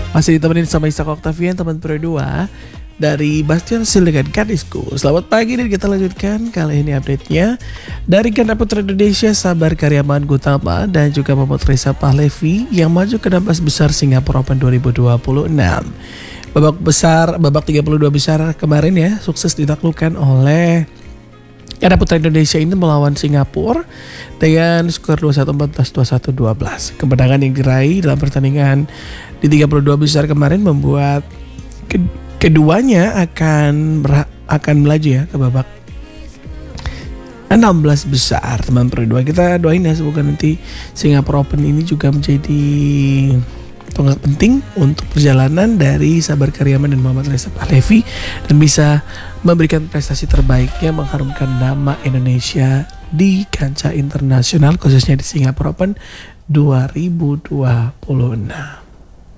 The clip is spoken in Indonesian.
Masih ditemenin sama Ishak Octavian, teman Pro 2 dari Bastion Silicon Kadisku. Selamat pagi dan kita lanjutkan kali ini update-nya dari ganda putra Indonesia Sabar Karyaman Gutama dan juga Muhammad Reza Pahlevi yang maju ke 16 besar Singapore Open 2026. Babak 32 besar kemarin ya sukses ditaklukkan oleh ganda putra Indonesia ini melawan Singapura dengan skor 21-14, 21-12. Kemenangan yang diraih dalam pertandingan di 32 besar kemarin membuat keduanya akan melaju ya ke babak 16 besar. Teman Pro 2, kita doain ya semoga nanti Singapore Open ini juga menjadi tonggak penting untuk perjalanan dari Sabar Karyaman dan Muhammad Reza Pahlevi dan bisa memberikan prestasi terbaiknya mengharumkan nama Indonesia di kancah internasional khususnya di Singapore Open 2026.